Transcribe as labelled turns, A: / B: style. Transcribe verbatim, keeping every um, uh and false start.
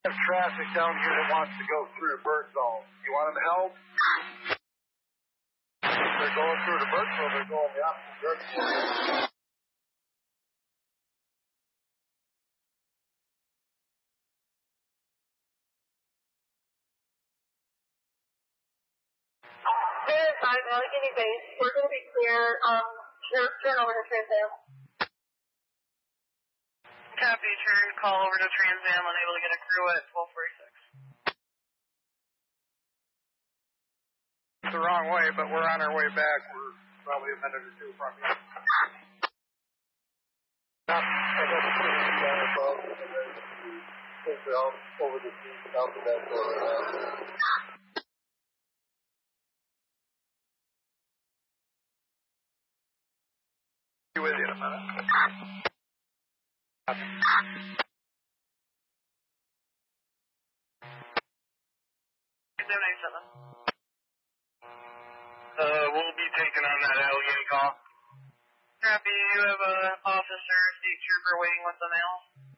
A: There's traffic down here that wants to go through Burkeville. You want them to help? If they're going through to Burkeville, they're going the opposite direction.
B: Clear time, Allegheny Base. We're going to be clear. Um, turn, turn over to Trans Am.
C: Copy, turn, call over to Trans Am, unable to get a crew at twelve forty-six.
A: It's the wrong way, but we're on our way back. We're probably a minute or two from you. I got the crew down above and then take it out over the seat out the back door. Be with you in a minute.
C: seven eight seven. Uh, we'll be taking on that Allegheny call. Copy, you have an officer, state trooper waiting with the mail.